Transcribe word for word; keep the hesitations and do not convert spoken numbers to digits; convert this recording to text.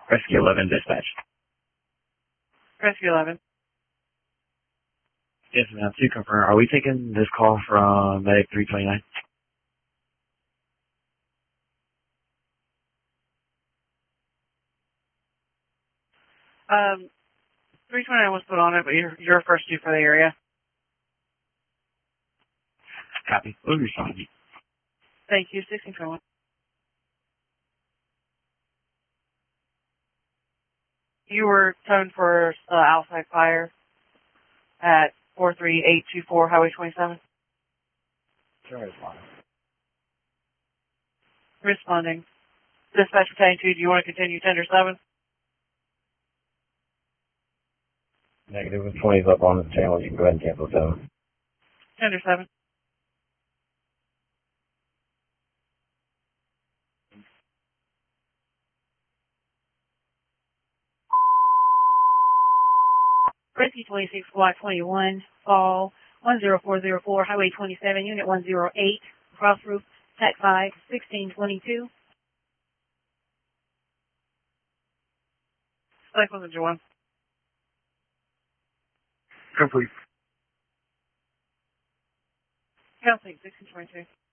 Rescue eleven dispatch. Rescue eleven. Yes, ma'am. To confirm, are we taking this call from Medic three twenty-nine? Um, three twenty-nine was put on it, but you're, you're first due for the area. Copy. We'll respond. Thank you. sixteen twenty-one. You were toned for uh, outside fire at four three eight two four Highway twenty-seven. Sure, respond. Responding. Dispatch Battalion two, do you want to continue tender seven? Negative. twenty's up on the channel. You can go ahead and cancel seven. Tender seven. Rescue twenty-six, Squad twenty-one, Fall one zero four zero four, Highway twenty-seven, Unit one zero eight, Cross Roof, Tech five, sixteen twenty-two. Cycle Ninja one. Complete. Counseling, sixteen twenty-two.